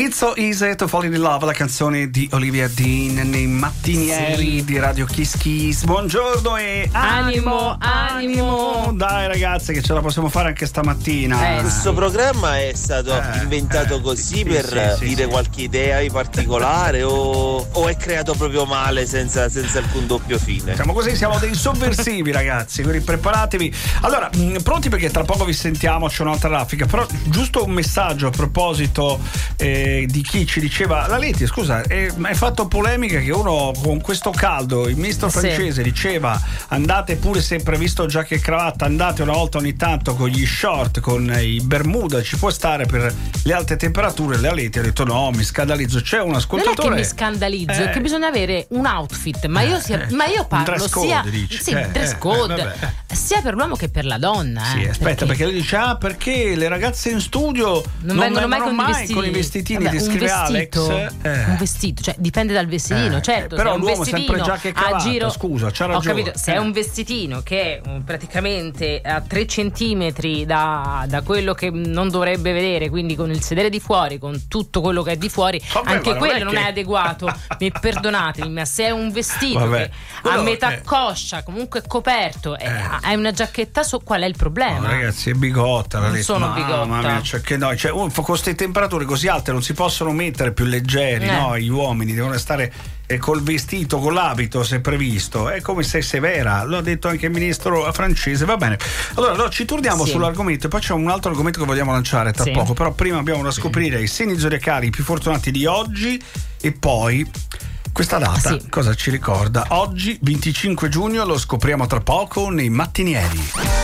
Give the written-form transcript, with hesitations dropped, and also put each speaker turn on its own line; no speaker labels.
It's So Easy to Fall in Love, la canzone di Olivia Dean nei mattinieri di Radio Kiss Kiss. Buongiorno e animo. Dai ragazzi che ce la possiamo fare anche stamattina.
Questo programma è stato inventato così per dire qualche idea in particolare o è creato proprio male senza alcun doppio fine?
Siamo così, siamo dei sovversivi ragazzi, quindi preparatevi. Allora, pronti perché tra poco vi sentiamo, c'è un'altra raffica, però giusto un messaggio a proposito di chi ci diceva la Leti, scusa, hai fatto polemica che uno con questo caldo, il ministro francese diceva andate pure sempre visto giacca e cravatta, andate una volta ogni tanto con gli short, con i bermuda, ci può stare per le alte temperature. La Leti ha detto no, mi scandalizzo. C'è un ascoltatore,
non è che mi scandalizzo, è che bisogna avere un outfit, ma io parlo
dress code,
sia
dici.
dress code sia per l'uomo che per la donna.
Sì, aspetta, perché lui dice perché le ragazze in studio non vengono mai con i vestitini. Descrive Alex
un vestito, cioè dipende dal vestitino, certo.
Però
se è un
l'uomo
vestitino
sempre giacca e cravatta,
giro,
scusa, c'ha ragione.
Ho capito, se è un vestitino che è praticamente a 3 centimetri da quello che non dovrebbe vedere, quindi con il sedere di fuori, con tutto quello che è di fuori, anche quello non è adeguato. Mi perdonatemi, ma se è un vestito che a metà coscia comunque è coperto, hai una giacchetta qual è il problema?
No, ragazzi, è bigotta.
Non sono bigotta.
Mamma mia, cioè, che no, con queste temperature così alte non si possono mettere più leggeri, no? Gli uomini devono stare col vestito, con l'abito se previsto. È come se severa, lo ha detto anche il ministro francese. Va bene, allora ci torniamo sull'argomento e poi c'è un altro argomento che vogliamo lanciare tra poco, però prima abbiamo da scoprire i segni zodiacali più fortunati di oggi e poi questa data cosa ci ricorda. Oggi 25 giugno lo scopriamo tra poco nei mattinieri.